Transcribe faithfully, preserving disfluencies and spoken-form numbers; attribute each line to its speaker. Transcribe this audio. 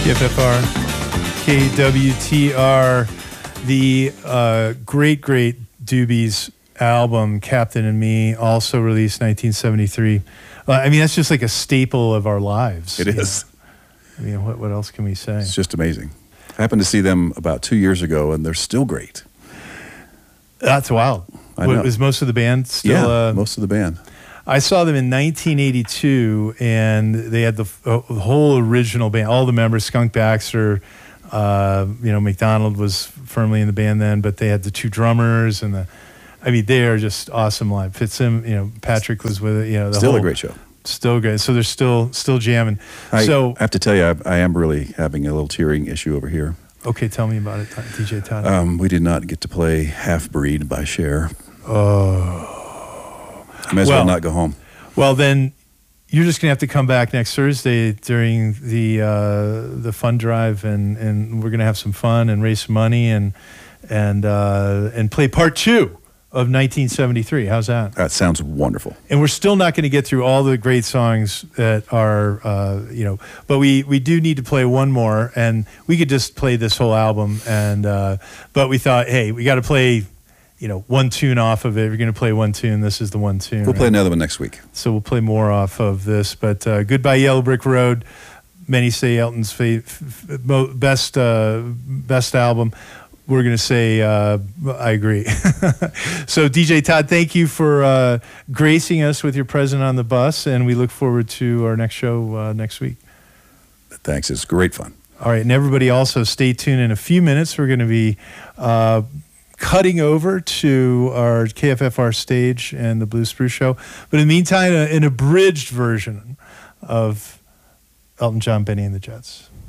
Speaker 1: K F F R, K W T R, the uh, great, great Doobies album, Captain and Me, also released nineteen seventy-three. Uh, I mean, that's just like a staple of our lives.
Speaker 2: It is.
Speaker 1: Know? I mean, what, what else can we say?
Speaker 2: It's just amazing. I happened to see them about two years ago, and they're still great.
Speaker 1: That's wild.
Speaker 2: I know.
Speaker 1: Was most of the band still?
Speaker 2: Yeah,
Speaker 1: uh,
Speaker 2: most of the band.
Speaker 1: I saw them in nineteen eighty-two, and they had the, uh, the whole original band, all the members, Skunk Baxter, uh, you know, McDonald was firmly in the band then, but they had the two drummers, and the, I mean, they are just awesome live. Fitzim, you know, Patrick was with it, you know. The
Speaker 2: Still
Speaker 1: whole,
Speaker 2: a great show.
Speaker 1: Still great. So they're still still jamming.
Speaker 2: I
Speaker 1: so,
Speaker 2: have to tell you, I, I am really having a little tearing issue over here.
Speaker 1: Okay, tell me about it, D J Todd.
Speaker 2: Um, we did not get to play Half Breed by Cher.
Speaker 1: Oh.
Speaker 2: I may as well, well not go home.
Speaker 1: Well, then you're just going to have to come back next Thursday during the uh, the fund drive, and, and we're going to have some fun and raise some money and and uh, and play part two of nineteen seventy-three. How's that?
Speaker 2: That sounds wonderful.
Speaker 1: And we're still not going to get through all the great songs that are, uh, you know, but we, we do need to play one more, and we could just play this whole album. And uh, but we thought, hey, we got to play, you know, one tune off of it. We're going to play one tune. This is the one tune.
Speaker 2: We'll right? play another one next week.
Speaker 1: So we'll play more off of this. But uh, Goodbye Yellow Brick Road. Many say Elton's fa- f- f- best uh, best album. We're going to say, uh, I agree. So, D J Todd, thank you for uh, gracing us with your presence on the bus, and we look forward to our next show uh, next week.
Speaker 2: Thanks. It's great fun.
Speaker 1: All right, and everybody also stay tuned. In a few minutes, we're going to be uh, cutting over to our K F F R stage and the Blue Spruce Show. But in the meantime, an abridged version of Elton John, Benny and the Jets.